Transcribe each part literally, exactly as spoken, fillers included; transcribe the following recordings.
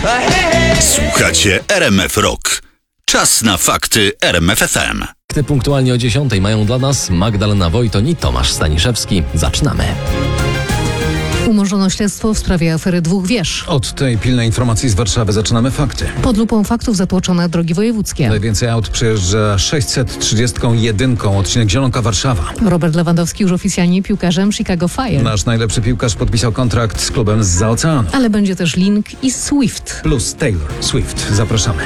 Słuchacie R M F Rock. Czas na fakty R M F F M. Fakty punktualnie o dziesiątej mają dla nas Magdalena Wojton i Tomasz Staniszewski. Zaczynamy. Umorzono śledztwo w sprawie afery dwóch wież. Od tej pilnej informacji z Warszawy zaczynamy fakty. Pod lupą faktów zatłoczone drogi wojewódzkie. Najwięcej aut przejeżdża sześćset trzydzieści jeden, odcinek Zielonka-Warszawa. Robert Lewandowski już oficjalnie piłkarzem Chicago Fire. Nasz najlepszy piłkarz podpisał kontrakt z klubem zza oceanu. Ale będzie też Link i Swift. Plus Taylor Swift. Zapraszamy.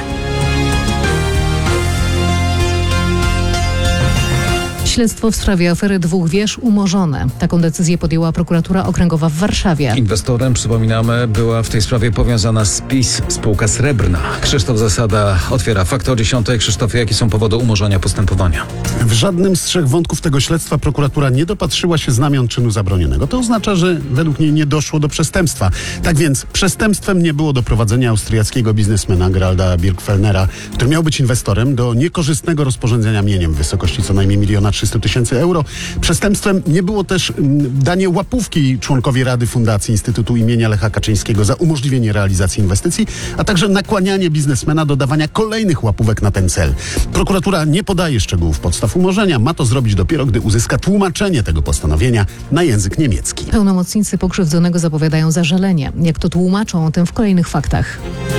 Śledztwo w sprawie afery dwóch wież umorzone. Taką decyzję podjęła prokuratura okręgowa w Warszawie. Inwestorem, przypominamy, była w tej sprawie powiązana z P I S spółka Srebrna. Krzysztof Zasada otwiera fakty o dziesiątej. Krzysztofie, jakie są powody umorzenia postępowania? W żadnym z trzech wątków tego śledztwa prokuratura nie dopatrzyła się znamion czynu zabronionego. To oznacza, że według niej nie doszło do przestępstwa. Tak więc przestępstwem nie było doprowadzenia austriackiego biznesmena Geralda Birgfellnera, który miał być inwestorem, do niekorzystnego rozporządzenia mieniem w wysokości co najmniej miliona trzysta tysięcy euro. Przestępstwem nie było też m, danie łapówki członkowi Rady Fundacji Instytutu imienia Lecha Kaczyńskiego za umożliwienie realizacji inwestycji, a także nakłanianie biznesmena do dawania kolejnych łapówek na ten cel. Prokuratura nie podaje szczegółów podstaw umorzenia. Ma to zrobić dopiero, gdy uzyska tłumaczenie tego postanowienia na język niemiecki. Pełnomocnicy pokrzywdzonego zapowiadają zażalenie. Jak to tłumaczą, o tym w kolejnych faktach.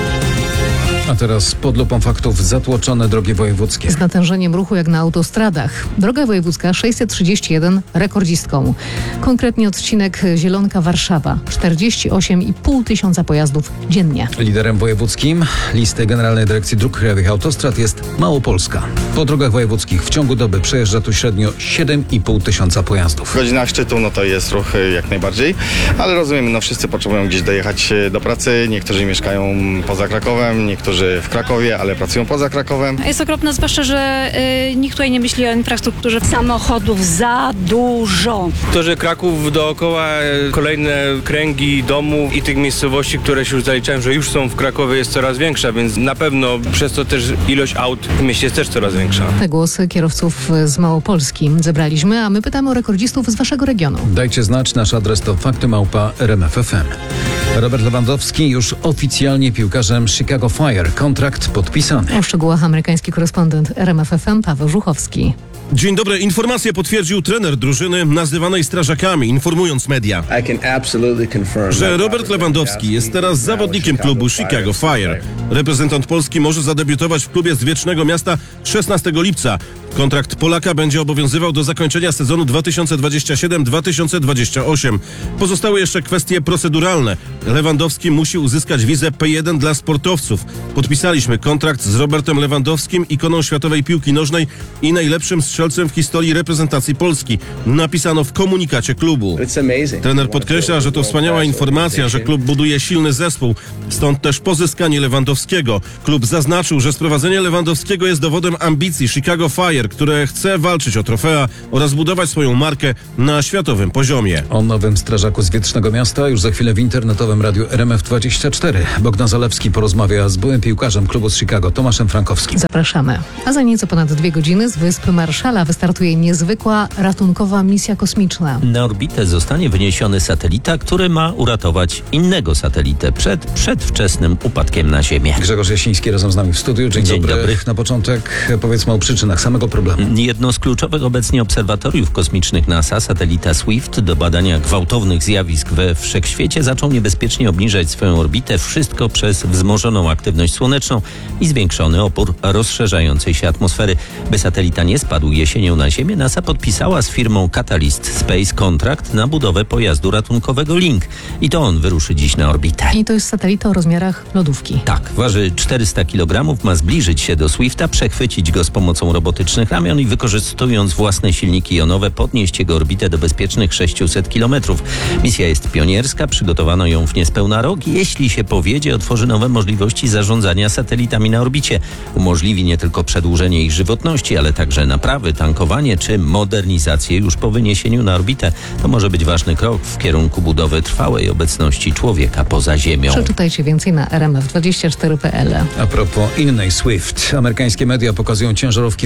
A teraz pod lupą faktów zatłoczone drogi wojewódzkie. Z natężeniem ruchu jak na autostradach. Droga wojewódzka sześćset trzydzieści jeden rekordzistką. Konkretnie odcinek Zielonka-Warszawa. czterdzieści osiem i pół tysiąca pojazdów dziennie. Liderem wojewódzkim listy Generalnej Dyrekcji Dróg Krajowych Autostrad jest Małopolska. Po drogach wojewódzkich w ciągu doby przejeżdża tu średnio siedem i pół tysiąca pojazdów. W godzinach szczytu no to jest ruch jak najbardziej, ale rozumiemy, no wszyscy potrzebują gdzieś dojechać do pracy. Niektórzy mieszkają poza Krakowem, niektórzy w Krakowie, ale pracują poza Krakowem. Jest okropne, zwłaszcza, że y, nikt tutaj nie myśli o infrastrukturze. Samochodów za dużo. To, że Kraków dookoła, kolejne kręgi domów i tych miejscowości, które się już zaliczają, że już są w Krakowie, jest coraz większa, więc na pewno przez to też ilość aut w mieście jest też coraz większa. Te głosy kierowców z Małopolski zebraliśmy, a my pytamy o rekordzistów z waszego regionu. Dajcie znać, nasz adres to fakty małpa R M F F M. Robert Lewandowski już oficjalnie piłkarzem Chicago Fire. Kontrakt podpisany. O szczegółach amerykański korespondent R M F F M Paweł Żuchowski. Dzień dobry. Informację potwierdził trener drużyny nazywanej Strażakami, informując media, że Robert Lewandowski jest teraz zawodnikiem klubu Chicago Fire. Reprezentant Polski może zadebiutować w klubie z Wiecznego Miasta szesnastego lipca. Kontrakt Polaka będzie obowiązywał do zakończenia sezonu dwa tysiące dwudziestego siódmego dwa tysiące dwudziestego ósmego. Pozostały jeszcze kwestie proceduralne. Lewandowski musi uzyskać wizę P jeden dla sportowców. Podpisaliśmy kontrakt z Robertem Lewandowskim, ikoną światowej piłki nożnej i najlepszym strzelcem w historii reprezentacji Polski. Napisano w komunikacie klubu. Trener podkreśla, że to wspaniała informacja, że klub buduje silny zespół. Stąd też pozyskanie Lewandowskiego. Klub zaznaczył, że sprowadzenie Lewandowskiego jest dowodem ambicji Chicago Fire, które chce walczyć o trofea oraz budować swoją markę na światowym poziomie. O nowym strażaku z Wiecznego Miasta już za chwilę w internetowym radiu R M F dwadzieścia cztery. Bogdan Zalewski porozmawia z byłym piłkarzem klubu z Chicago, Tomaszem Frankowskim. Zapraszamy. A za nieco ponad dwie godziny z wysp Marszala wystartuje niezwykła ratunkowa misja kosmiczna. Na orbitę zostanie wyniesiony satelita, który ma uratować innego satelitę przed przedwczesnym upadkiem na Ziemię. Grzegorz Jasiński razem z nami w studiu. Dzień, Dzień dobry. dobry. Na początek powiedzmy o przyczynach samego problemu. Jedno z kluczowych obecnie obserwatoriów kosmicznych NASA, satelita Swift, do badania gwałtownych zjawisk we wszechświecie zaczął niebezpiecznie obniżać swoją orbitę. Wszystko przez wzmożoną aktywność słoneczną i zwiększony opór rozszerzającej się atmosfery. By satelita nie spadł jesienią na Ziemię, NASA podpisała z firmą Catalyst Space kontrakt na budowę pojazdu ratunkowego Link. I to on wyruszy dziś na orbitę. I to jest satelita o rozmiarach lodówki. Tak, waży czterysta kilogramów, ma zbliżyć się do Swifta, przechwycić go z pomocą robotycznych ramion i wykorzystując własne silniki jonowe podnieść jego orbitę do bezpiecznych sześciuset kilometrów. Misja jest pionierska, przygotowano ją w niespełna rok. Jeśli się powiedzie, otworzy nowe możliwości zarządzania satelitami na orbicie. Umożliwi nie tylko przedłużenie ich żywotności, ale także naprawy, tankowanie czy modernizację już po wyniesieniu na orbitę. To może być ważny krok w kierunku budowy trwałej obecności człowieka poza Ziemią. Przeczytajcie więcej na R M F dwadzieścia cztery kropka P L. A propos innej Swift. Amerykańskie media pokazują ciężarówki wypełnione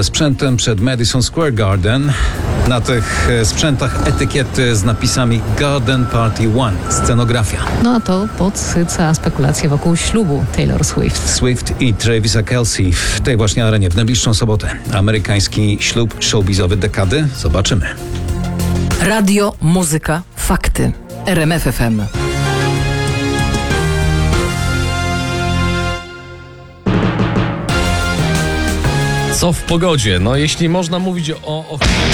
specjalnym sprzętem przed Madison Square Garden. Na tych e, sprzętach etykiety z napisami Garden Party One, scenografia. No a to podsyca spekulacje wokół ślubu Taylor Swift. Swift i Travisa Kelsey w tej właśnie arenie w najbliższą sobotę. Amerykański ślub showbizowy dekady? Zobaczymy. Radio, muzyka, fakty. R M F F M. Co w pogodzie? No jeśli można mówić o... o...